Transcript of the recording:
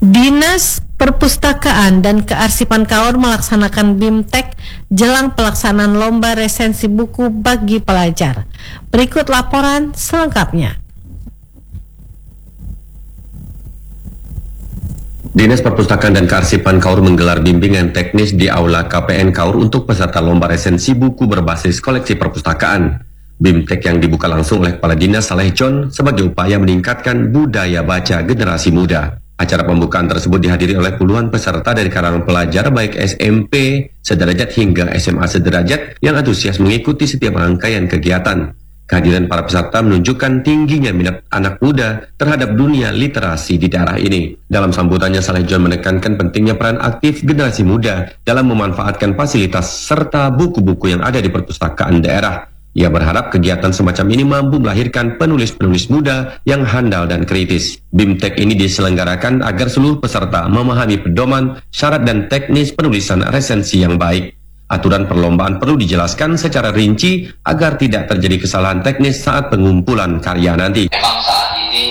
Dinas Perpustakaan dan Kearsipan Kaur melaksanakan BIMTEK jelang pelaksanaan lomba resensi buku bagi pelajar. Berikut laporan selengkapnya. Dinas Perpustakaan dan Kearsipan Kaur menggelar bimbingan teknis di Aula KPN Kaur untuk peserta lomba resensi buku berbasis koleksi perpustakaan. BIMTEK yang dibuka langsung oleh Kepala Dinas Saleh John sebagai upaya meningkatkan budaya baca generasi muda. Acara pembukaan tersebut dihadiri oleh puluhan peserta dari kalangan pelajar baik SMP sederajat hingga SMA sederajat yang antusias mengikuti setiap rangkaian kegiatan. Kehadiran para peserta menunjukkan tingginya minat anak muda terhadap dunia literasi di daerah ini. Dalam sambutannya, Saleh John menekankan pentingnya peran aktif generasi muda dalam memanfaatkan fasilitas serta buku-buku yang ada di perpustakaan daerah. Ia berharap kegiatan semacam ini mampu melahirkan penulis-penulis muda yang handal dan kritis. BIMTEK ini diselenggarakan agar seluruh peserta memahami pedoman, syarat dan teknis penulisan resensi yang baik. Aturan perlombaan perlu dijelaskan secara rinci agar tidak terjadi kesalahan teknis saat pengumpulan karya nanti. Memang saat